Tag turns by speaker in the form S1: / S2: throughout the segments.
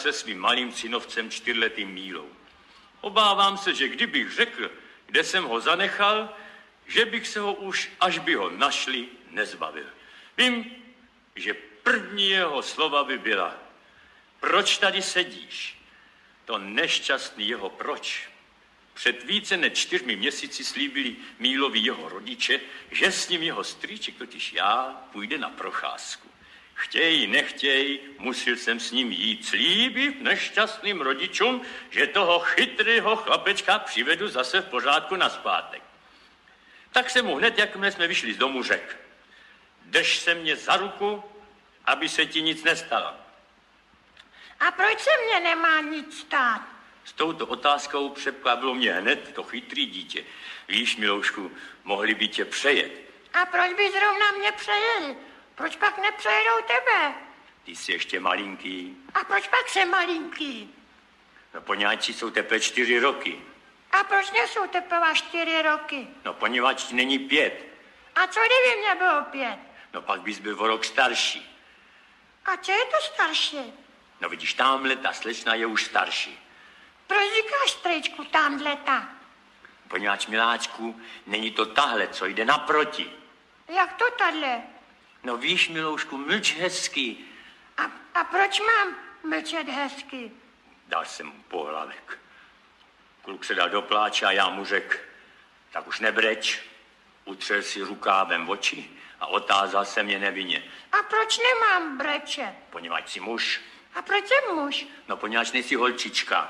S1: se svým malým synovcem 4letým Mílou. Obávám se, že kdybych řekl, kde jsem ho zanechal, že bych se ho už, až by ho našli, nezbavil. Vím, že první jeho slova by byla: proč tady sedíš? To nešťastný jeho proč. Před více než 4 měsíci slíbili Mílovi jeho rodiče, že s ním jeho strýček, totiž já, půjde na procházku. Chtěj, nechtěj, musel jsem s ním jít, slíbit nešťastným rodičům, že toho chytrého chlapečka přivedu zase v pořádku nazpátek. Tak jsem mu hned, jakmile jsme vyšli z domu, řekl: drž se mě za ruku, aby se ti nic nestalo.
S2: A proč se mě nemá nic stát?
S1: S touto otázkou překvapilo mě hned to chytrý dítě. Víš, Miloušku, mohli by tě přejet.
S2: A proč by zrovna mě přejeli? Proč pak nepřejedou tebe?
S1: Ty jsi ještě malinký.
S2: A proč pak jsem malinký?
S1: No poněvadž jsou teprve 4 roky.
S2: A proč nejsou teprve 4 roky?
S1: No poněvadž ti není 5.
S2: A co kdyby mě bylo 5?
S1: No pak bys byl o rok starší.
S2: A co je to starší?
S1: No vidíš, tamhle ta slečna je už starší.
S2: Proč říkáš, strejčku, tamhle ta?
S1: Poněvadž, miláčku, není to tahle, co jde naproti.
S2: Jak to tahle?
S1: No víš, Miloušku, mlč hezky.
S2: A proč mám mlčet hezky?
S1: Dal jsem mu pohlavek. Kluk se dal do pláče a já mu řekl: tak už nebreč. Utřel si rukávem oči a otázal se mě nevinně:
S2: a proč nemám brečet?
S1: Poněvadž jsi muž.
S2: A proč jsem muž?
S1: No poněvadž nejsi holčička.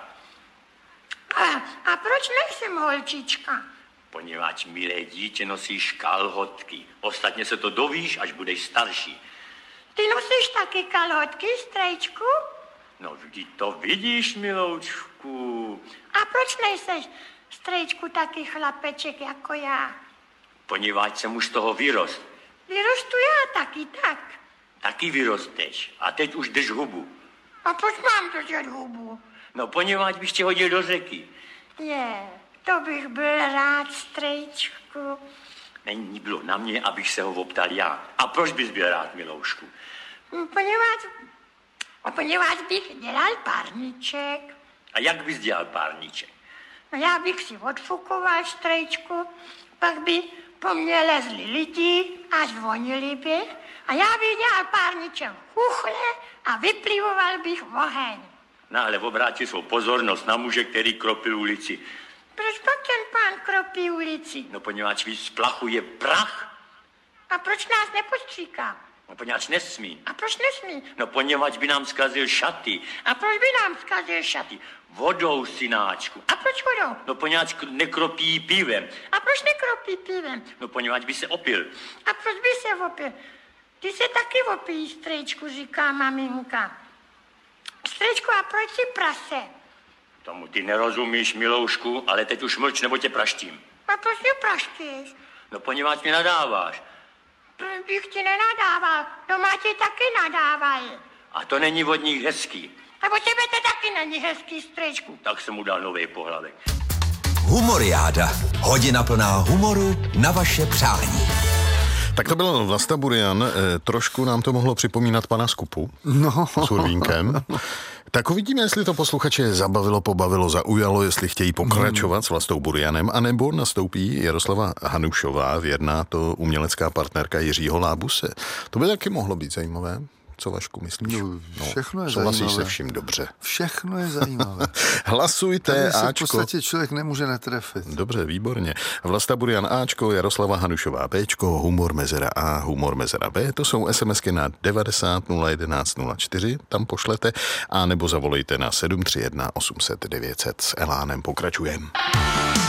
S2: A proč nejsem holčička?
S1: Poněvadž, milé dítě, nosíš kalhotky. Ostatně se to dovíš, až budeš starší.
S2: Ty nosíš taky kalhotky, strejčku?
S1: No vždyť to vidíš, Miloučku.
S2: A proč nejseš, strejčku, taky chlapeček jako já?
S1: Poněvadž jsem už z toho vyrost.
S2: Vyrostu já taky tak.
S1: Taky vyrosteš. A teď už drž hubu.
S2: A proč mám držet hubu?
S1: No poněvadž bych tě hodil do řeky.
S2: To bych byl rád, strejčku.
S1: Není bylo na mě, abych se ho optal já. A proč bys byl rád, Miloušku?
S2: Poněvadž bych dělal párníček.
S1: A jak bys dělal párníček?
S2: No já bych si odfukoval, strejčku, pak by po mně lezli lidi a zvonili by a já bych dělal párníček chuchle a vyplivoval bych oheň.
S1: No ale obrátil svou pozornost na muže, který kropil ulici.
S2: Proč pak ten pán kropí ulici?
S1: No poněvadž vysplachuje prach.
S2: A proč nás nepostříká?
S1: No poněvadž nesmí.
S2: A proč nesmí?
S1: No poněvadž by nám zkazil šaty.
S2: A proč by nám zkazil šaty?
S1: Vodou, synáčku.
S2: A proč vodou?
S1: No poněvadž nekropí pivem.
S2: A proč nekropí pivem?
S1: No poněvadž by se opil.
S2: A proč by se opil? Ty se taky opíjí, strejčku, říká maminka. Strejčku, a proč si prase?
S1: Tomu ty nerozumíš, Miloušku, ale teď už mlč, nebo tě praštím.
S2: A proč mě praštíš?
S1: No poněvadž mě nadáváš.
S2: Proč bych ti nenadával? Doma ti taky nadávají.
S1: A to není od nich hezký.
S2: A po tebe to taky není hezký, strejčku.
S1: Tak jsem mu dal nový pohlavek.
S3: Humoriáda. Hodina plná humoru na vaše přání.
S4: Tak to byl Vlasta Burian, trošku nám to mohlo připomínat pana Skupu s Urvínkem. Tak uvidíme, jestli to posluchače zabavilo, pobavilo, zaujalo, jestli chtějí pokračovat s Vlastou Burianem, anebo nastoupí Jaroslava Hanušová, věrná to umělecká partnerka Jiřího Lábuse. To by taky mohlo být zajímavé. Co, Vašku, myslíš?
S5: No, všechno je
S4: souhlasíš
S5: zajímavé.
S4: se vším dobře.
S5: Všechno je zajímavé.
S4: Hlasujte,
S5: Tady se v
S4: Ačko.
S5: podstatě člověk nemůže netrefit.
S4: Dobře, výborně. Vlasta Burian Ačko, Jaroslava Hanušová Bčko, Humor Mezera A, Humor Mezera B. To jsou SMSky na 90 011 04, tam pošlete, a nebo zavolejte na 731 800 900. S Elánem pokračujeme.